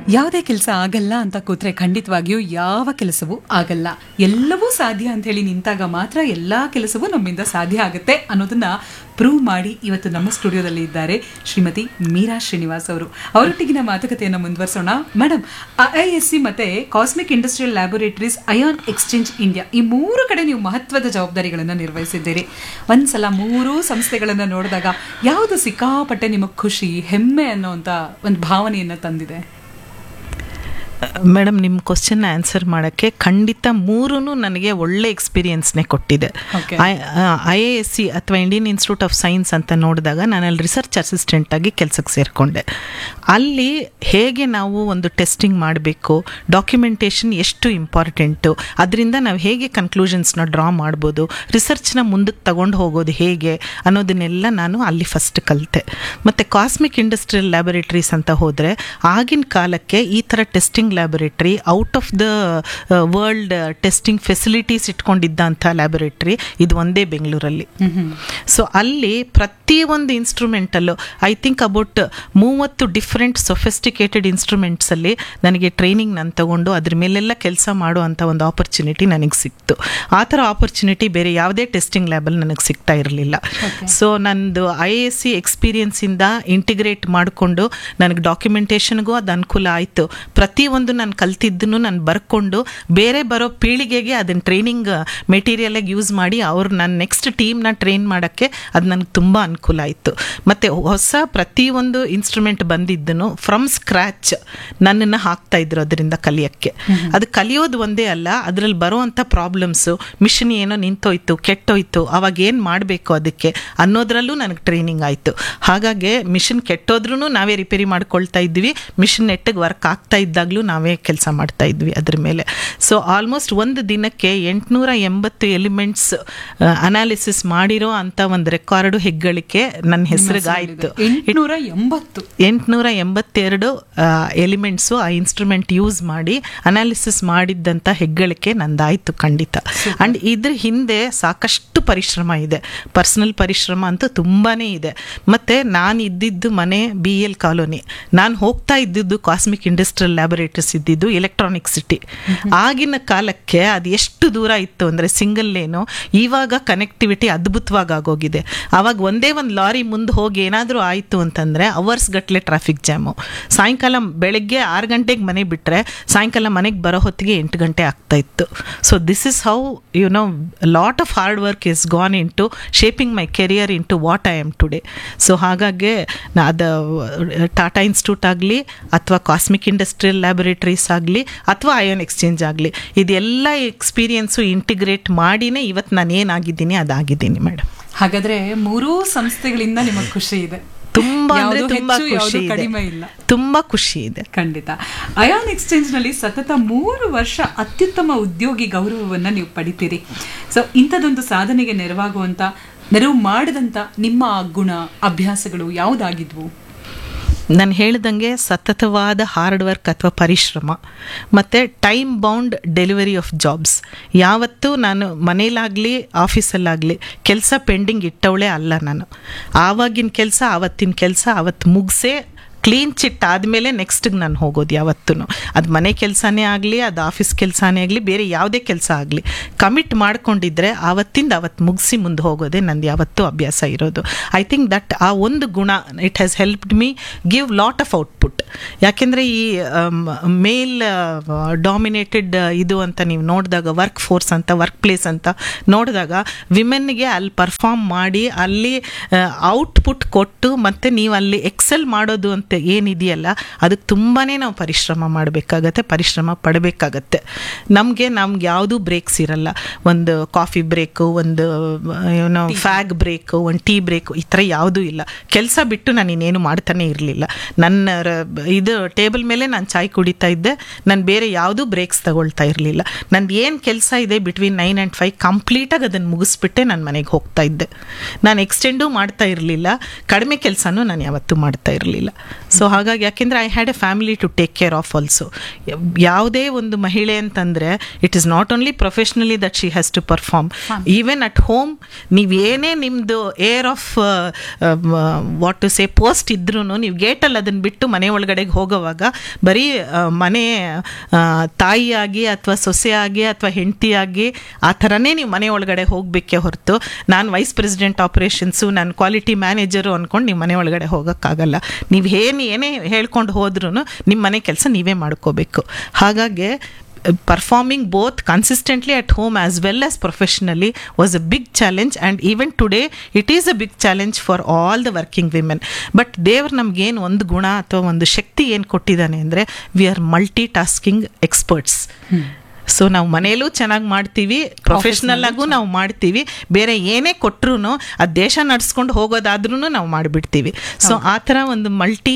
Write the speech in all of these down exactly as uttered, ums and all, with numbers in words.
ಯಾವುದೇ ಕೆಲಸ ಆಗಲ್ಲ ಅಂತ ಕೂತ್ರೆ ಖಂಡಿತವಾಗಿಯೂ ಯಾವ ಕೆಲಸವೂ ಆಗಲ್ಲ. ಎಲ್ಲವೂ ಸಾಧ್ಯ ಅಂತ ಹೇಳಿ ನಿಂತಾಗ ಮಾತ್ರ ಎಲ್ಲಾ ಕೆಲಸವೂ ನಮ್ಮಿಂದ ಸಾಧ್ಯ ಆಗುತ್ತೆ ಅನ್ನೋದನ್ನ ಪ್ರೂವ್ ಮಾಡಿ ಇವತ್ತು ನಮ್ಮ ಸ್ಟುಡಿಯೋದಲ್ಲಿ ಇದ್ದಾರೆ ಶ್ರೀಮತಿ ಮೀರಾ ಶ್ರೀನಿವಾಸ್ ಅವರು. ಅವರೊಟ್ಟಿಗಿನ ಮಾತುಕತೆಯನ್ನು ಮುಂದುವರಿಸೋಣ. ಮೇಡಮ್, ಐ ಎಸ್ ಸಿ ಮತ್ತೆ cosmic industrial laboratories, ion exchange India, ಈ ಮೂರು ಕಡೆ ನೀವು ಮಹತ್ವದ ಜವಾಬ್ದಾರಿಗಳನ್ನು ನಿರ್ವಹಿಸಿದ್ದೀರಿ. ಒಂದ್ಸಲ ಮೂರೂ ಸಂಸ್ಥೆಗಳನ್ನು ನೋಡಿದಾಗ ಯಾವುದು ಸಿಕ್ಕಾಪಟ್ಟೆ ನಿಮಗೆ ಖುಷಿ, ಹೆಮ್ಮೆ ಅನ್ನೋಂಥ ಒಂದು ಭಾವನೆಯನ್ನು ತಂದಿದೆ? ಮೇಡಮ್, ನಿಮ್ಮ ಕ್ವಶನ್ನ ಆನ್ಸರ್ ಮಾಡೋಕ್ಕೆ ಖಂಡಿತ ಮೂರೂ ನನಗೆ ಒಳ್ಳೆ ಎಕ್ಸ್ಪೀರಿಯನ್ಸ್ನೇ ಕೊಟ್ಟಿದೆ. ಐ ಎ ಎಸ್ ಸಿ ಅಥವಾ ಇಂಡಿಯನ್ ಇನ್ಸ್ಟಿಟ್ಯೂಟ್ ಆಫ್ ಸೈನ್ಸ್ ಅಂತ ನೋಡಿದಾಗ ನಾನು ಅಲ್ಲಿ ರಿಸರ್ಚ್ ಅಸಿಸ್ಟೆಂಟಾಗಿ ಕೆಲಸಕ್ಕೆ ಸೇರಿಕೊಂಡೆ. ಅಲ್ಲಿ ಹೇಗೆ ನಾವು ಒಂದು ಟೆಸ್ಟಿಂಗ್ ಮಾಡಬೇಕು, ಡಾಕ್ಯುಮೆಂಟೇಷನ್ ಎಷ್ಟು ಇಂಪಾರ್ಟೆಂಟು, ಅದರಿಂದ ನಾವು ಹೇಗೆ ಕನ್ಕ್ಲೂಷನ್ಸ್ನ ಡ್ರಾ ಮಾಡ್ಬೋದು, ರಿಸರ್ಚ್ನ ಮುಂದಕ್ಕೆ ತಗೊಂಡು ಹೋಗೋದು ಹೇಗೆ ಅನ್ನೋದನ್ನೆಲ್ಲ ನಾನು ಅಲ್ಲಿ ಫಸ್ಟ್ ಕಲಿತೆ. ಮತ್ತು ಕಾಸ್ಮಿಕ್ ಇಂಡಸ್ಟ್ರಿಯಲ್ ಲ್ಯಾಬೊರೇಟರೀಸ್ ಅಂತ ಹೋದರೆ ಆಗಿನ ಕಾಲಕ್ಕೆ ಈ ಥರ testing laboratory out of the world testing facilities ಇಟ್ಕೊಂಡಿದ್ದಂಥ laboratory ಇದು ಒಂದೇ ಬೆಂಗಳೂರಲ್ಲಿ. ಸೊ ಅಲ್ಲಿ ಪ್ರತಿಯೊಂದು ಇನ್ಸ್ಟ್ರೂಮೆಂಟಲ್ಲೂ ಐ ಥಿಂಕ್ ಅಬೌಟ್ ಮೂವತ್ತು ಡಿಫ್ರೆಂಟ್ ಸೊಫಿಸ್ಟಿಕೇಟೆಡ್ ಇನ್ಸ್ಟ್ರೂಮೆಂಟ್ಸಲ್ಲಿ ನನಗೆ ಟ್ರೈನಿಂಗ್ ನಾನು ತಗೊಂಡು ಅದ್ರ ಮೇಲೆಲ್ಲ ಕೆಲಸ ಮಾಡುವಂಥ ಒಂದು ಆಪರ್ಚುನಿಟಿ ನನಗೆ ಸಿಕ್ತು. ಆ ಥರ ಆಪರ್ಚುನಿಟಿ ಬೇರೆ ಯಾವುದೇ ಟೆಸ್ಟಿಂಗ್ ಲ್ಯಾಬಲ್ಲಿ ನನಗೆ ಸಿಗ್ತಾ ಇರಲಿಲ್ಲ. ಸೊ ನಂದು I A S C ಎಕ್ಸ್ಪೀರಿಯನ್ಸಿಂದ integrate ಮಾಡಿಕೊಂಡು ನನಗೆ ಡಾಕ್ಯುಮೆಂಟೇಷನ್ಗೂ ಅದು ಅನುಕೂಲ ಆಯಿತು. ಪ್ರತಿಯೊಂದು ನಾನು ಕಲ್ತಿದ್ದನ್ನು ನಾನು ಬರ್ಕೊಂಡು ಬೇರೆ ಬರೋ ಪೀಳಿಗೆಗೆ ಅದನ್ನು ಟ್ರೈನಿಂಗ್ ಮೆಟೀರಿಯಲಾಗಿ ಯೂಸ್ ಮಾಡಿ ಅವ್ರು ನಾನು ನೆಕ್ಸ್ಟ್ ಟೀಮ್ನ ಟ್ರೈನ್ ಮಾಡೋಕ್ಕೆ ಅದು ನನಗೆ ತುಂಬ ಅನುಕೂಲ ಆಯಿತು. ಮತ್ತು ಹೊಸ ಪ್ರತಿಯೊಂದು ಇನ್ಸ್ಟ್ರೂಮೆಂಟ್ ಬಂದಿದ್ದನು ಫ್ರಮ್ ಸ್ಕ್ರ್ಯಾಚ್ ನನ್ನನ್ನು ಹಾಕ್ತಾಯಿದ್ರು ಅದರಿಂದ ಕಲಿಯೋಕ್ಕೆ. ಅದು ಕಲಿಯೋದು ಒಂದೇ ಅಲ್ಲ, ಅದರಲ್ಲಿ ಬರೋವಂಥ ಪ್ರಾಬ್ಲಮ್ಸು, ಮಿಷನ್ ಏನೋ ನಿಂತೋಯ್ತು, ಕೆಟ್ಟೋಯ್ತು, ಅವಾಗ ಏನು ಮಾಡಬೇಕು ಅದಕ್ಕೆ ಅನ್ನೋದ್ರಲ್ಲೂ ನನಗೆ ಟ್ರೈನಿಂಗ್ ಆಯಿತು. ಹಾಗಾಗಿ ಮಿಷನ್ ಕೆಟ್ಟೋದ್ರೂ ನಾವೇ ರಿಪೇರಿ ಮಾಡ್ಕೊಳ್ತಾ ಇದ್ವಿ, ಮಿಷನ್ ನೆಟ್ಟಿಗೆ ವರ್ಕ್ ಆಗ್ತಾ ಇದ್ದಾಗಲೂ ನಾವೇ ಕೆಲಸ ಮಾಡ್ತಾ ಇದ್ವಿ ಅದ್ರ ಮೇಲೆ. ಸೊ ಆಲ್ಮೋಸ್ಟ್ ಒಂದು ದಿನಕ್ಕೆ ಎಂಟುನೂರ ಎಂಬತ್ತು ಎಲಿಮೆಂಟ್ಸ್ ಅನಾಲಿಸಿಸ್ ಮಾಡಿರೋ ಅಂತ ಒಂದು ರೆಕಾರ್ಡು ಹೆಗ್ಗಳಿಕೆ ನನ್ನ ಹೆಸರಿಗಾಯಿತು. ಎಂಟುನೂರ ಎಂಬತ್ತು ಎಂಟುನೂರ ಎಂಬತ್ತೆರಡು ಎಲಿಮೆಂಟ್ಸು ಆ ಇನ್ಸ್ಟ್ರೂಮೆಂಟ್ ಯೂಸ್ ಮಾಡಿ ಅನಾಲಿಸಿಸ್ ಮಾಡಿದ್ದಂಥ ಹೆಗ್ಗಳಿಕೆ ನಂದಾಯಿತು ಖಂಡಿತ. ಆ್ಯಂಡ್ ಇದ್ರ ಹಿಂದೆ ಸಾಕಷ್ಟು ಪರಿಶ್ರಮ ಇದೆ, ಪರ್ಸನಲ್ ಪರಿಶ್ರಮ ಅಂತೂ ತುಂಬಾ ಇದೆ. ಮತ್ತು ನಾನು ಇದ್ದಿದ್ದು ಮನೆ ಬಿ ಎಲ್ ಕಾಲೋನಿ, ನಾನು ಹೋಗ್ತಾ ಇದ್ದಿದ್ದು ಕಾಸ್ಮಿಕ್ ಇಂಡಸ್ಟ್ರಿಯಲ್ ಲ್ಯಾಬೊರೇಟರೀಸ್ ಇದ್ದಿದ್ದು ಎಲೆಕ್ಟ್ರಾನಿಕ್ ಸಿಟಿ. ಆಗಿನ ಕಾಲಕ್ಕೆ ಅದು ಎಷ್ಟು ದೂರ ಇತ್ತು ಅಂದರೆ ಸಿಂಗಲ್ ಲೇನು. ಇವಾಗ ಕನೆಕ್ಟಿವಿಟಿ ಅದ್ಭುತವಾಗಿ ಆಗೋಗಿದೆ. ಆವಾಗ ಒಂದೇ ಒಂದು ಲಾರಿ ಮುಂದೆ ಹೋಗಿ ಏನಾದರೂ ಆಯಿತು ಅಂತಂದರೆ ಅವರ್ಸ್ ಗಟ್ಟಲೆ ಟ್ರಾಫಿಕ್ ಜಾಮು. ಸಾಯಂಕಾಲ ಬೆಳಗ್ಗೆ ಆರು ಗಂಟೆಗೆ ಮನೆ ಬಿಟ್ಟರೆ ಸಾಯಂಕಾಲ ಮನೆಗೆ ಬರೋ ಹೊತ್ತಿಗೆ ಎಂಟು ಗಂಟೆ ಆಗ್ತಾ ಇತ್ತು. So this is how you know lot of hard work is gone in to shaping my career in to what I am today. So ಹಾಗಾಗಿ ಅದು ಟಾಟಾ ಇನ್ಸ್ಟಿಟ್ಯೂಟ್ ಆಗಲಿ ಅಥವಾ ಕಾಸ್ಮಿಕ್ ಇಂಡಸ್ಟ್ರಿಯಲ್ ಲ್ಯಾಬೊರೇಟರೀಸ್ ಆಗಲಿ ಅಥವಾ ಅಯಾನ್ ಎಕ್ಸ್ಚೇಂಜ್ ಆಗಲಿ, ಇದೆಲ್ಲ ಎಕ್ಸ್ಪೀರಿಯನ್ಸು ಇಂಟಿಗ್ರೇಟ್ ಮಾಡಿನೇ ಇವತ್ತು ನಾನು ಏನಾಗಿದ್ದೀನಿ ಅದಾಗಿದ್ದೀನಿ ಮೇಡಮ್. ಹಾಗಾದ್ರೆ ಮೂರೂ ಸಂಸ್ಥೆಗಳಿಂದ ನಿಮಗೆ ಖುಷಿ ಇದೆ? ತುಂಬಾ ಅಂದ್ರೆ ತುಂಬಾ ಖುಷಿ ಇದೆ, ಕಡಿಮೆ ಇಲ್ಲ, ತುಂಬಾ ಖುಷಿ ಇದೆ ಖಂಡಿತ. ಅಯಾನ್ ಎಕ್ಸ್ಚೇಂಜ್ ನಲ್ಲಿ ಸತತ ಮೂರು ವರ್ಷ ಅತ್ಯುತ್ತಮ ಉದ್ಯೋಗಿ ಗೌರವವನ್ನ ನೀವು ಪಡಿತೀರಿ. ಸೊ ಇಂಥದೊಂದು ಸಾಧನೆಗೆ ನೆರವಾಗುವಂತ, ನೆರವು ಮಾಡಿದಂತ ನಿಮ್ಮ ಗುಣ, ಅಭ್ಯಾಸಗಳು ಯಾವುದಾಗಿದ್ವು? ನಾನು ಹೇಳ್ದಂಗೆ ಸತತವಾದ ಹಾರ್ಡ್ ವರ್ಕ್ ಅಥವಾ ಪರಿಶ್ರಮ ಮತ್ತು time bound delivery of jobs. ಯಾವತ್ತೂ ನಾನು ಮನೇಲಾಗಲಿ ಆಫೀಸಲ್ಲಾಗಲಿ ಕೆಲಸ ಪೆಂಡಿಂಗ್ ಇಟ್ಟವಳೇ ಅಲ್ಲ. ನಾನು ಆವಾಗಿನ ಕೆಲಸ ಆವತ್ತಿನ ಕೆಲಸ ಅವತ್ತು ಮುಗಿಸೇ ಕ್ಲೀನ್ ಚಿಟ್ ಆದಮೇಲೆ ನೆಕ್ಸ್ಟಿಗೆ ನಾನು ಹೋಗೋದು ಯಾವತ್ತೂ. ಅದು ಮನೆ ಕೆಲಸನೇ ಆಗಲಿ, ಅದು ಆಫೀಸ್ ಕೆಲಸನೇ ಆಗಲಿ, ಬೇರೆ ಯಾವುದೇ ಕೆಲಸ ಆಗಲಿ ಕಮಿಟ್ ಮಾಡ್ಕೊಂಡಿದ್ರೆ ಆವತ್ತಿಂದ ಅವತ್ತು ಮುಗಿಸಿ ಮುಂದೆ ಹೋಗೋದೇ ನಂದು ಯಾವತ್ತೂ ಅಭ್ಯಾಸ ಇರೋದು. ಐ ಥಿಂಕ್ ದಟ್ ಆ ಒಂದು ಗುಣ it has helped me give lot of output. ಯಾಕೆಂದರೆ ಈ ಮೇಲ್ ಡಾಮಿನೇಟೆಡ್ ಇದು ಅಂತ ನೀವು ನೋಡಿದಾಗ, ವರ್ಕ್ ಫೋರ್ಸ್ ಅಂತ, ವರ್ಕ್ ಪ್ಲೇಸ್ ಅಂತ ನೋಡಿದಾಗ ವಿಮೆನ್ಗೆ ಅಲ್ಲಿ ಪರ್ಫಾರ್ಮ್ ಮಾಡಿ ಅಲ್ಲಿ ಔಟ್ಪುಟ್ ಕೊಟ್ಟು ಮತ್ತು ನೀವು ಅಲ್ಲಿ ಎಕ್ಸೆಲ್ ಮಾಡೋದು ಅಂತ ಏನಿದೆಯಲ್ಲ ಅದಕ್ಕೆ ತುಂಬಾ ನಾವು ಪರಿಶ್ರಮ ಮಾಡಬೇಕಾಗತ್ತೆ, ಪರಿಶ್ರಮ ಪಡಬೇಕಾಗತ್ತೆ. ನಮಗೆ ನಮ್ಗೆ ಯಾವುದೂ ಬ್ರೇಕ್ಸ್ ಇರಲ್ಲ. ಒಂದು ಕಾಫಿ ಬ್ರೇಕು, ಒಂದು ಏನೋ ಫ್ಯಾಗ್ ಬ್ರೇಕು, ಒಂದು ಟೀ ಬ್ರೇಕು, ಈ ಥರ ಯಾವುದೂ ಇಲ್ಲ. ಕೆಲಸ ಬಿಟ್ಟು ನಾನು ಇನ್ನೇನು ಮಾಡ್ತಾನೆ ಇರಲಿಲ್ಲ. ನನ್ನ ಇದು ಟೇಬಲ್ ಮೇಲೆ ನಾನು ಚಾಯ್ ಕುಡಿತಾ ಇದ್ದೆ, ನಾನು ಬೇರೆ ಯಾವುದೂ ಬ್ರೇಕ್ಸ್ ತಗೊಳ್ತಾ ಇರಲಿಲ್ಲ. ನಂದು ಏನು ಕೆಲಸ ಇದೆ ಬಿಟ್ವೀನ್ ನೈನ್ ಆ್ಯಂಡ್ ಫೈವ್ ಕಂಪ್ಲೀಟಾಗಿ ಅದನ್ನು ಮುಗಿಸ್ಬಿಟ್ಟೆ ನಾನು ಮನೆಗೆ ಹೋಗ್ತಾ ಇದ್ದೆ. ನಾನು ಎಕ್ಸ್ಟೆಂಡೂ ಮಾಡ್ತಾ ಇರಲಿಲ್ಲ, ಕಡಿಮೆ ಕೆಲಸನೂ ನಾನು ಯಾವತ್ತೂ ಮಾಡ್ತಾ ಇರಲಿಲ್ಲ. ಸೊ ಹಾಗಾಗಿ ಯಾಕೆಂದರೆ I had A family to take care of also. ಯಾವುದೇ ಒಂದು ಮಹಿಳೆ ಅಂತಂದರೆ it is not only professionally that she has to perform, even at home ನೀವೇನೇ ನಿಮ್ಮದು air of what to say post ಇದ್ರೂ ನೀವು ಗೇಟಲ್ಲಿ ಅದನ್ನು ಬಿಟ್ಟು ಮನೆ ಒಳಗಡೆ ಒಳಗಡೆಗೆ ಹೋಗೋವಾಗ ಬರೀ ಮನೆ ತಾಯಿಯಾಗಿ ಅಥವಾ ಸೊಸೆಯಾಗಿ ಅಥವಾ ಹೆಂಡತಿಯಾಗಿ ಆ ಥರನೇ ನೀವು ಮನೆ ಒಳಗಡೆ ಹೋಗಬೇಕೇ ಹೊರತು ನಾನು ವೈಸ್ ಪ್ರೆಸಿಡೆಂಟ್ ಆಪರೇಷನ್ಸು ನಾನು ಕ್ವಾಲಿಟಿ ಮ್ಯಾನೇಜರು ಅಂದ್ಕೊಂಡು ನೀವು ಮನೆ ಒಳಗಡೆ ಹೋಗೋಕ್ಕಾಗಲ್ಲ. ನೀವು ಏನು ಏನೇ ಹೇಳ್ಕೊಂಡು ಹೋದ್ರೂ ನಿಮ್ಮ ಮನೆ ಕೆಲಸ ನೀವೇ ಮಾಡ್ಕೋಬೇಕು. ಹಾಗಾಗಿ performing both consistently at home as well as professionally was a big challenge, and even today it is a big challenge for all the working women. But ದೇವ್ರು ನಮಗೇನು ಒಂದು ಗುಣ ಅಥವಾ ಒಂದು ಶಕ್ತಿ ಏನು ಕೊಟ್ಟಿದ್ದಾನೆ ಅಂದರೆ we are multi tasking experts. So ನಾವು ಮನೆಯಲ್ಲೂ ಚೆನ್ನಾಗಿ ಮಾಡ್ತೀವಿ, ಪ್ರೊಫೆಷ್ನಲ್ ಆಗು ನಾವು ಮಾಡ್ತೀವಿ, ಬೇರೆ ಏನೇ ಕೊಟ್ಟರು ಅದು ದೇಶ ನಡ್ಸ್ಕೊಂಡು ಹೋಗೋದಾದ್ರೂ ನಾವು ಮಾಡಿಬಿಡ್ತೀವಿ. ಸೊ ಆ ಥರ ಒಂದು ಮಲ್ಟಿ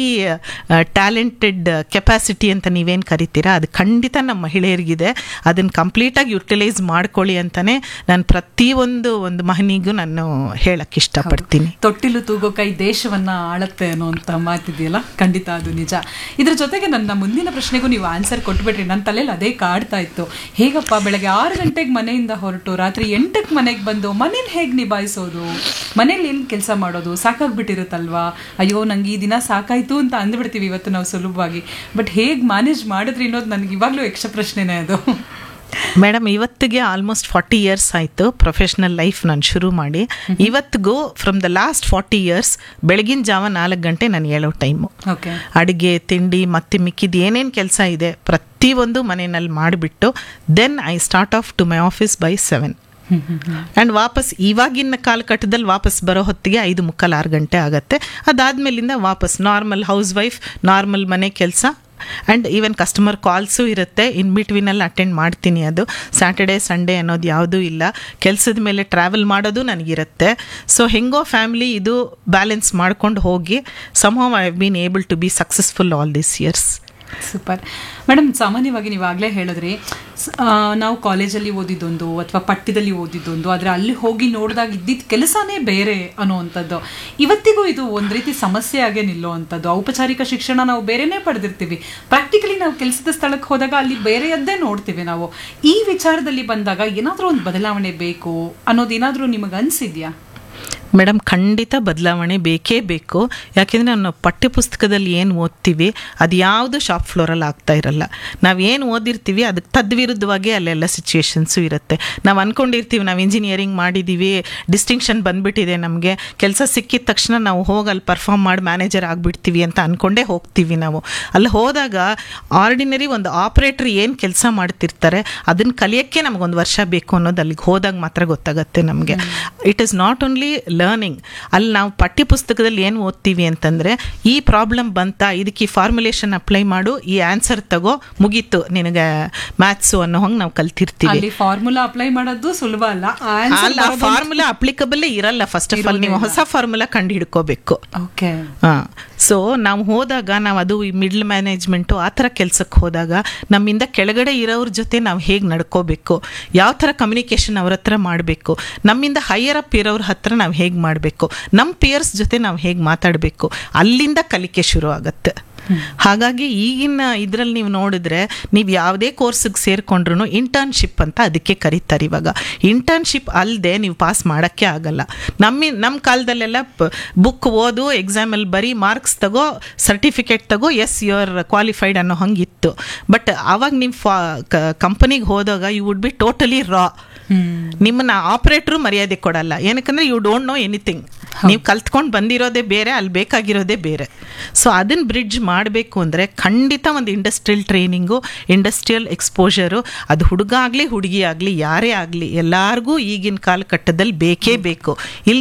ಟ್ಯಾಲೆಂಟೆಡ್ ಕೆಪಾಸಿಟಿ ಅಂತ ನೀವೇನು ಕರಿತೀರಾ ಅದು ಖಂಡಿತ ನಮ್ಮ ಮಹಿಳೆಯರಿಗಿದೆ. ಅದನ್ನು ಕಂಪ್ಲೀಟಾಗಿ ಯುಟಿಲೈಸ್ ಮಾಡ್ಕೊಳ್ಳಿ ಅಂತಲೇ ನಾನು ಪ್ರತಿಯೊಂದು ಒಂದು ಮಹನಿಗೂ ನಾನು ಹೇಳಕ್ಕೆ ಇಷ್ಟಪಡ್ತೀನಿ. ತೊಟ್ಟಿಲು ತೂಗೋ ಕೈ ದೇಶವನ್ನು ಆಳತ್ತೆ ಅನ್ನೋಂಥ ಮಾತಿದೆಯಲ್ಲ, ಖಂಡಿತ ಅದು ನಿಜ. ಇದ್ರ ಜೊತೆಗೆ ನನ್ನ ಮುಂದಿನ ಪ್ರಶ್ನೆಗೂ ನೀವು ಆನ್ಸರ್ ಕೊಟ್ಬಿಟ್ರಿ. ನನ್ನ ತಲೆಯಲ್ಲಿ ಅದೇ ಕಾಡ್ತಾ ಇತ್ತು, ಹೇಗಪ್ಪ ಬೆಳಗ್ಗೆ ಆರು ಗಂಟೆಗೆ ಮನೆಯಿಂದ ಹೊರಟು ರಾತ್ರಿ ಎಂಟಕ್ಕೆ ಮನೆಗೆ ಬಂದು ಮನೇಲಿ ಹೇಗೆ ನಿಭಾಯಿಸೋದು, ಮನೇಲಿ ಏನು ಕೆಲಸ ಮಾಡೋದು, ಸಾಕಾಗ್ಬಿಟ್ಟಿರುತ್ತಲ್ವಾ, ಅಯ್ಯೋ ನಂಗೆ ಈ ದಿನ ಸಾಕಾಯ್ತು ಅಂತ ಅಂದ್ಬಿಡ್ತೀವಿ ಇವತ್ತು ನಾವು ಸುಲಭವಾಗಿ. ಬಟ್ ಹೇಗೆ ಮ್ಯಾನೇಜ್ ಮಾಡಿದ್ರಿ ಅನ್ನೋದು ನನಗೆ ಇವಾಗಲೂ ಯಕ್ಷ ಪ್ರಶ್ನೆನೇ ಅದು. ಮೇಡಮ್, ಇವತ್ತಿಗೆ ಆಲ್ಮೋಸ್ಟ್ ಫಾರ್ಟಿ ಇಯರ್ಸ್ ಆಯಿತು ಪ್ರೊಫೆಷ್ನಲ್ ಲೈಫ್ ನಾನು ಶುರು ಮಾಡಿ. ಇವತ್ತಿಗೂ from the last forty years ಬೆಳಗಿನ ಜಾವ ನಾಲ್ಕು ಗಂಟೆ ನಾನು ಹೇಳೋ ಟೈಮು. ಅಡುಗೆ ತಿಂಡಿ ಮತ್ತೆ ಮಿಕ್ಕಿದ್ದು ಏನೇನು ಕೆಲಸ ಇದೆ ಪ್ರತಿಯೊಂದು ಮನೆಯಲ್ಲಿ ಮಾಡಿಬಿಟ್ಟು then I start of to my office by seven. And ವಾಪಸ್ ಇವಾಗಿನ ಕಾಲಘಟ್ಟದಲ್ಲಿ ವಾಪಸ್ ಬರೋ ಹೊತ್ತಿಗೆ ಐದು ಮುಕ್ಕಾಲು ಆರು ಗಂಟೆ ಆಗುತ್ತೆ. ಅದಾದಮೇಲಿಂದ ವಾಪಸ್ ನಾರ್ಮಲ್ ಹೌಸ್ ವೈಫ್, ನಾರ್ಮಲ್ ಮನೆ ಕೆಲಸ, ಆ್ಯಂಡ್ ಈವನ್ ಕಸ್ಟಮರ್ ಕಾಲ್ಸು ಇರುತ್ತೆ. ಇನ್ ಬಿಟ್ವೀನಲ್ಲಿ ಅಟೆಂಡ್ ಮಾಡ್ತೀನಿ. ಅದು ಸ್ಯಾಟರ್ಡೇ ಸಂಡೇ ಅನ್ನೋದು ಯಾವುದೂ ಇಲ್ಲ. ಕೆಲಸದ ಮೇಲೆ ಟ್ರಾವೆಲ್ ಮಾಡೋದು ನನಗಿರುತ್ತೆ. ಸೊ ಹೆಂಗೋ ಫ್ಯಾಮಿಲಿ ಇದು ಬ್ಯಾಲೆನ್ಸ್ ಮಾಡ್ಕೊಂಡು ಹೋಗಿ somehow I have been able to be successful all this years. Super madam. ಸಾಮಾನ್ಯವಾಗಿ ನೀವು ಆಗಲೇ ಹೇಳಿದ್ರಿ ನಾವು ಕಾಲೇಜಲ್ಲಿ ಓದಿದ್ದೊಂದು ಅಥವಾ ಪಠ್ಯದಲ್ಲಿ ಓದಿದ್ದೊಂದು, ಆದರೆ ಅಲ್ಲಿ ಹೋಗಿ ನೋಡಿದಾಗ ಇದ್ದಿದ್ದ ಕೆಲಸನೇ ಬೇರೆ ಅನ್ನೋವಂಥದ್ದು. ಇವತ್ತಿಗೂ ಇದು ಒಂದು ರೀತಿ ಸಮಸ್ಯೆ ಆಗೇ ನಿಲ್ಲುವಂಥದ್ದು. ಔಪಚಾರಿಕ ಶಿಕ್ಷಣ ನಾವು ಬೇರೆನೇ ಪಡೆದಿರ್ತೀವಿ, ಪ್ರಾಕ್ಟಿಕಲಿ ನಾವು ಕೆಲಸದ ಸ್ಥಳಕ್ಕೆ ಹೋದಾಗ ಅಲ್ಲಿ ಬೇರೆಯದ್ದೇ ನೋಡ್ತೀವಿ ನಾವು. ಈ ವಿಚಾರದಲ್ಲಿ ಬಂದಾಗ ಏನಾದರೂ ಒಂದು ಬದಲಾವಣೆ ಬೇಕು ಅನ್ನೋದೇನಾದರೂ ನಿಮಗೆ ಅನಿಸಿದ್ಯಾ? ಮೇಡಮ್, ಖಂಡಿತ ಬದಲಾವಣೆ ಬೇಕೇ ಬೇಕು. ಯಾಕೆಂದರೆ ನಾವು ಪಠ್ಯಪುಸ್ತಕದಲ್ಲಿ ಏನು ಓದ್ತೀವಿ ಅದು ಯಾವುದು ಶಾಪ್ ಫ್ಲೋರಲ್ಲಿ ಆಗ್ತಾ ಇರಲ್ಲ. ನಾವು ಏನು ಓದಿರ್ತೀವಿ ಅದಕ್ಕೆ ತದ್ವಿರುದ್ಧವಾಗಿ ಅಲ್ಲೆಲ್ಲ ಸಿಚುವೇಶನ್ಸು ಇರುತ್ತೆ. ನಾವು ಅಂದ್ಕೊಂಡಿರ್ತೀವಿ ನಾವು ಇಂಜಿನಿಯರಿಂಗ್ ಮಾಡಿದ್ದೀವಿ, ಡಿಸ್ಟಿಂಕ್ಷನ್ ಬಂದುಬಿಟ್ಟಿದೆ, ನಮಗೆ ಕೆಲಸ ಸಿಕ್ಕಿದ ತಕ್ಷಣ ನಾವು ಹೋಗಿ ಅಲ್ಲಿ ಪರ್ಫಾರ್ಮ್ ಮಾಡಿ ಮ್ಯಾನೇಜರ್ ಆಗಿಬಿಡ್ತೀವಿ ಅಂತ ಅಂದ್ಕೊಂಡೇ ಹೋಗ್ತೀವಿ. ನಾವು ಅಲ್ಲಿ ಹೋದಾಗ ಆರ್ಡಿನರಿ ಒಂದು ಆಪ್ರೇಟ್ರ್ ಏನು ಕೆಲಸ ಮಾಡ್ತಿರ್ತಾರೆ ಅದನ್ನು ಕಲಿಯೋಕ್ಕೆ ನಮಗೊಂದು ವರ್ಷ ಬೇಕು ಅನ್ನೋದು ಅಲ್ಲಿಗೆ ಹೋದಾಗ ಮಾತ್ರ ಗೊತ್ತಾಗುತ್ತೆ ನಮಗೆ. It is not only learning. ಅಲ್ಲಿ ನಾವು ಪಠ್ಯಪುಸ್ತಕದಲ್ಲಿ ಏನು ಓದ್ತೀವಿ ಅಂತಂದರೆ ಈ ಪ್ರಾಬ್ಲಮ್ ಬಂತಾ, ಇದಕ್ಕೆ ಈ ಫಾರ್ಮುಲೇಷನ್ ಅಪ್ಲೈ ಮಾಡು, ಈ ಆನ್ಸರ್ ತಗೋ, ಮುಗೀತು ನಿನಗೆ ಮ್ಯಾಥ್ಸು ಅನ್ನೋ ಹಂಗೆ ನಾವು ಕಲ್ತಿರ್ತೀವಿ. ಫಾರ್ಮುಲಾ ಅಪ್ಲೈ ಮಾಡೋದು ಸುಲಭ ಅಲ್ಲ. ಅಲ್ಲ, ಫಾರ್ಮುಲಾ ಅಪ್ಲಿಕಬಲ್ಲೇ ಇರಲ್ಲ. ಫಸ್ಟ್ ಆಫ್ ಆಲ್ ನೀವು ಹೊಸ ಫಾರ್ಮುಲಾ ಕಂಡು ಹಿಡ್ಕೋಬೇಕು. ಓಕೆ. ಹಾಂ. ಸೊ ನಾವು ಹೋದಾಗ ನಾವು ಅದು ಮಿಡ್ಲ್ ಮ್ಯಾನೇಜ್ಮೆಂಟು ಆ ಥರ ಕೆಲಸಕ್ಕೆ ಹೋದಾಗ ನಮ್ಮಿಂದ ಕೆಳಗಡೆ ಇರೋರ ಜೊತೆ ನಾವು ಹೇಗೆ ನಡ್ಕೋಬೇಕು, ಯಾವ ಥರ ಕಮ್ಯುನಿಕೇಷನ್ ಅವ್ರ ಹತ್ರ ಮಾಡಬೇಕು, ನಮ್ಮಿಂದ ಹೈಯರ್ ಅಪ್ ಇರೋರ ಹತ್ರ ನಾವು ಹೇಗೆ ಮಾಡಬೇಕು, ನಮ್ಮ ಪಿಯರ್ಸ್ ಜೊತೆ ನಾವು ಹೇಗೆ ಮಾತಾಡಬೇಕು, ಅಲ್ಲಿಂದ ಕಲಿಕೆ ಶುರು ಆಗುತ್ತೆ. ಹಾಗಾಗಿ ಈಗಿನ ಇದರಲ್ಲಿ ನೀವು ನೋಡಿದ್ರೆ ನೀವು ಯಾವುದೇ ಕೋರ್ಸಿಗೆ ಸೇರಿಕೊಂಡ್ರು ಇಂಟರ್ನ್ಶಿಪ್ ಅಂತ ಅದಕ್ಕೆ ಕರೀತಾರೆ. ಇವಾಗ ಇಂಟರ್ನ್ಶಿಪ್ ಅಲ್ಲದೆ ನೀವು ಪಾಸ್ ಮಾಡೋಕ್ಕೆ ಆಗಲ್ಲ. ನಮ್ಮ ನಮ್ಮ ಕಾಲದಲ್ಲೆಲ್ಲ ಬುಕ್ ಓದು, ಎಕ್ಸಾಮಲ್ಲಿ ಬರೀ ಮಾರ್ಕ್ಸ್ ತಗೋ, ಸರ್ಟಿಫಿಕೇಟ್ ತಗೋ, ಎಸ್ ಯು ಆರ್ ಕ್ವಾಲಿಫೈಡ್ ಅನ್ನೋ ಹಂಗಿತ್ತು. ಬಟ್ ಆವಾಗ ನೀವು ಫಾ ಕಂಪನಿಗೆ ಹೋದಾಗ ಯು ವುಡ್ ಬಿ ಟೋಟಲಿ ರಾ. ನಿಮ್ಮನ್ನ ಆಪರೇಟ್ರು ಮರ್ಯಾದೆ ಕೊಡಲ್ಲ. ಏನಕ್ಕಂದ್ರೆ ಯು ಡೋಂಟ್ ನೋ ಎನಿಥಿಂಗ್. ನೀವು ಕಲ್ತ್ಕೊಂಡು ಬಂದಿರೋದೇ ಬೇರೆ, ಅಲ್ಲಿ ಬೇಕಾಗಿರೋದೇ ಬೇರೆ. ಸೊ ಅದನ್ನು ಬ್ರಿಡ್ಜ್ ಮಾಡಬೇಕು ಅಂದರೆ ಖಂಡಿತ ಒಂದು ಇಂಡಸ್ಟ್ರಿಯಲ್ ಟ್ರೈನಿಂಗು, ಇಂಡಸ್ಟ್ರಿಯಲ್ ಎಕ್ಸ್ಪೋಜರು, ಅದು ಹುಡುಗ ಆಗಲಿ ಹುಡುಗಿ ಆಗಲಿ ಯಾರೇ ಆಗಲಿ ಎಲ್ಲರಿಗೂ ಈಗಿನ ಕಾಲಘಟ್ಟದಲ್ಲಿ ಬೇಕೇ ಬೇಕು. ಇಲ್ಲಿ